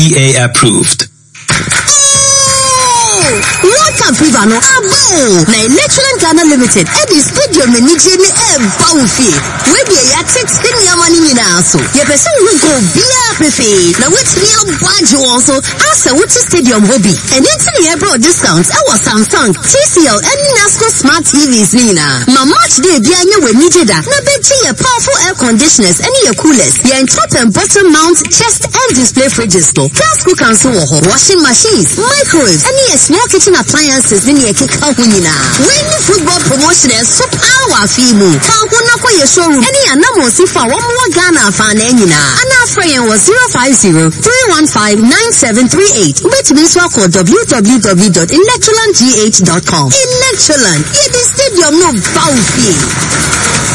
EA approved. What a fever no abo na Electron Ghana Limited Eddie Stadium ni jeni bouncy we be ya text ni amani nyina so ye pese we go bia pefe na we tiri abwaje won so asa we stadium hobby and then ye bro discounts our Samsung TCL and Nasco smart TVs nina ma match day bia nye we nijeda na beji ye powerful air conditioners and ye coolers ye top and bottom mount chest and display fridges to gas cookers so washing machines microwaves and ye small kitchen appliances in your kick out winina. When the football promotion is so power fimu. Kankuna kwa your showroom. Any anamo sifa one more Ghana fan enina. And our friend was 050-315-9738. Which means walk on www.electrolandgh.com. Electroland. Yeah, the stadium no bouncy.